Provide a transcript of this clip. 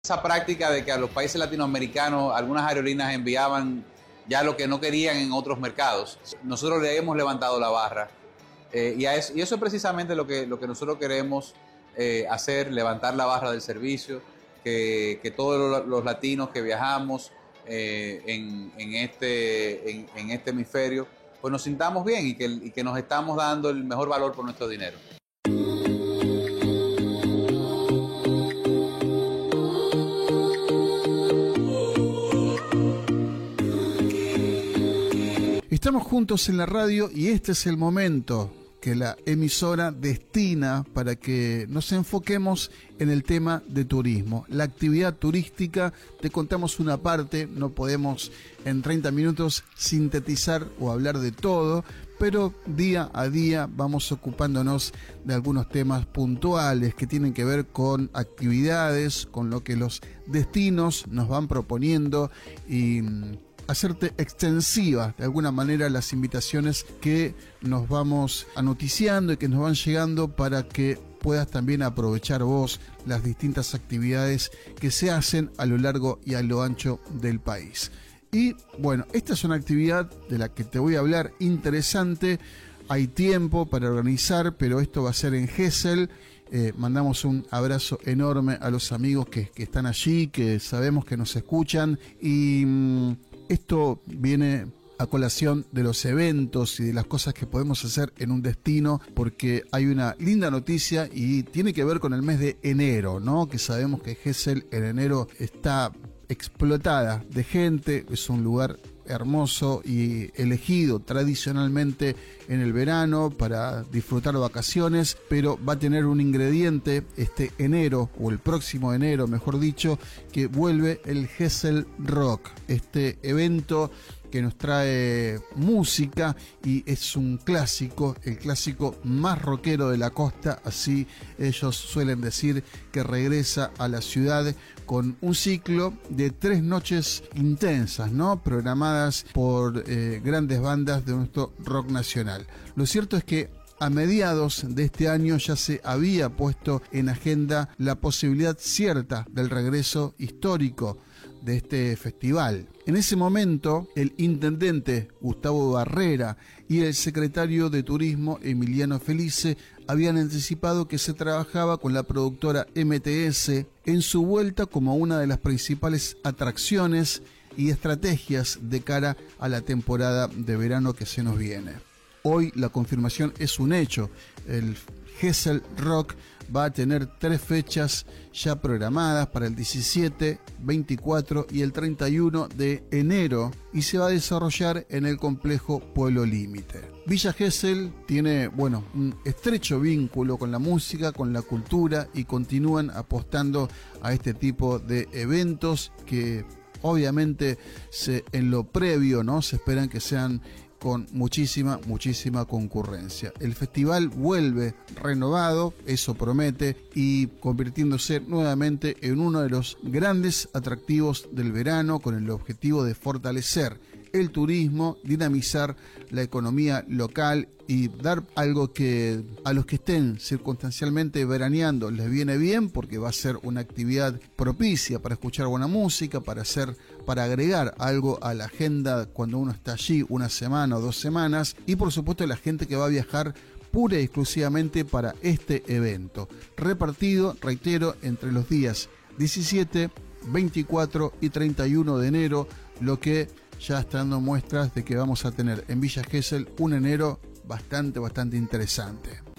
Esa práctica de que a los países latinoamericanos algunas aerolíneas enviaban ya lo que no querían en otros mercados, nosotros le hemos levantado la barra y eso es precisamente lo que nosotros queremos hacer, levantar la barra del servicio, que todos los latinos que viajamos en este hemisferio pues nos sintamos bien y que nos estamos dando el mejor valor por nuestro dinero. Estamos juntos en la radio y este es el momento que la emisora destina para que nos enfoquemos en el tema de turismo. La actividad turística, te contamos una parte, no podemos en 30 minutos sintetizar o hablar de todo, pero día a día vamos ocupándonos de algunos temas puntuales que tienen que ver con actividades, con lo que los destinos nos van proponiendo y hacerte extensiva de alguna manera las invitaciones que nos vamos anoticiando y que nos van llegando para que puedas también aprovechar vos las distintas actividades que se hacen a lo largo y a lo ancho del país. Y bueno, esta es una actividad de la que te voy a hablar interesante. Hay tiempo para organizar, pero esto va a ser en Gesell. Mandamos un abrazo enorme a los amigos que están allí, que sabemos que nos escuchan y esto viene a colación de los eventos y de las cosas que podemos hacer en un destino, porque hay una linda noticia y tiene que ver con el mes de enero, ¿no? Que sabemos que Gesell en enero está explotada de gente, es un lugar hermoso y elegido tradicionalmente en el verano para disfrutar vacaciones, pero va a tener un ingrediente este enero, o el próximo enero mejor dicho, que vuelve el Gesell Rock, este evento que nos trae música y es un clásico, el clásico más rockero de la costa, así ellos suelen decir, que regresa a la ciudad con un ciclo de 3 noches intensas, ¿no? Programadas por grandes bandas de nuestro rock nacional. Lo cierto es que a mediados de este año ya se había puesto en agenda la posibilidad cierta del regreso histórico de este festival. En ese momento, el intendente Gustavo Barrera y el secretario de Turismo Emiliano Felice habían anticipado que se trabajaba con la productora MTS en su vuelta como una de las principales atracciones y estrategias de cara a la temporada de verano que se nos viene. Hoy la confirmación es un hecho. El Gesell Rock va a tener 3 fechas ya programadas para el 17, 24 y el 31 de enero y se va a desarrollar en el complejo Pueblo Límite. Villa Gesell tiene, un estrecho vínculo con la música, con la cultura y continúan apostando a este tipo de eventos que obviamente en lo previo, ¿no? Se esperan que sean con muchísima concurrencia. El festival vuelve renovado, eso promete, y convirtiéndose nuevamente en uno de los grandes atractivos del verano con el objetivo de fortalecer el turismo, dinamizar la economía local y dar algo que a los que estén circunstancialmente veraneando les viene bien, porque va a ser una actividad propicia para escuchar buena música, para agregar algo a la agenda cuando uno está allí una semana o 2 semanas, y por supuesto la gente que va a viajar pura y exclusivamente para este evento, repartido, reitero, entre los días 17, 24 y 31 de enero, lo que ya está dando muestras de que vamos a tener en Villa Gesell un enero bastante interesante.